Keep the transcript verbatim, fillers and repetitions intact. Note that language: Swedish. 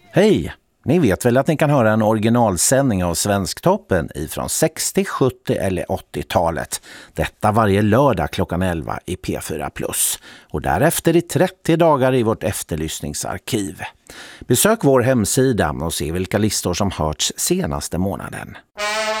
Hej! Ni vet väl att ni kan höra en originalsändning av Svensktoppen ifrån sextio, sjuttio eller åttiotalet. Detta varje lördag klockan elva i P fyra plus. Och därefter i trettio dagar i vårt efterlyssningsarkiv. Besök vår hemsida och se vilka listor som hörts senaste månaden.